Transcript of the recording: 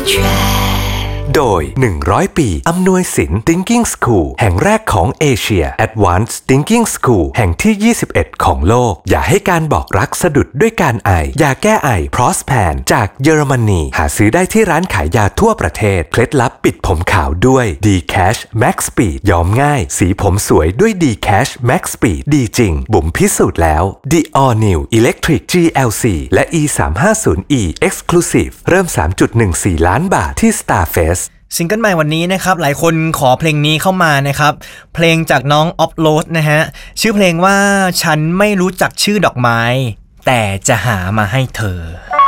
โดย100 ปีอำนวยสิน Thinking School แห่งแรกของเอเชีย Advanced Thinking School แห่งที่21ของโลกอย่าให้การบอกรักสะดุดด้วยการไอยาแก้ไอ Prospan จากเยอรมนีหาซื้อได้ที่ร้านขายยาทั่วประเทศเคล็ดลับปิดผมขาวด้วย D-Cash Max Speed ย้อมง่ายสีผมสวยด้วย D-Cash Max Speed ดีจริงบุ๋มพิสูจน์แล้ว The All New Electric GLC และ E350e Exclusive เริ่ม 3.14 ล้านบาทที่ Starfest ซิงเกิลใหม่วันนี้นะครับหลายคนขอเพลงนี้เข้ามานะครับเพลงจากน้องออฟโรดนะฮะชื่อเพลงว่าฉันไม่รู้จักชื่อดอกไม้แต่จะหามาให้เธอ